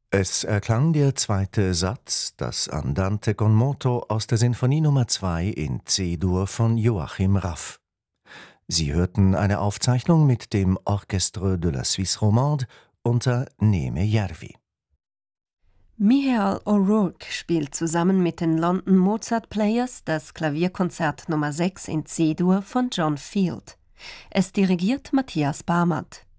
Es erklang der zweite Satz, das Andante con moto aus der Sinfonie Nummer 2 in C-Dur von Joachim Raff. Sie hörten eine Aufzeichnung mit dem Orchestre de la Suisse Romande unter Neeme Järvi. Michael O'Rourke spielt zusammen mit den London Mozart Players das Klavierkonzert Nummer 6 in C-Dur von John Field. Es dirigiert Matthias Barmert.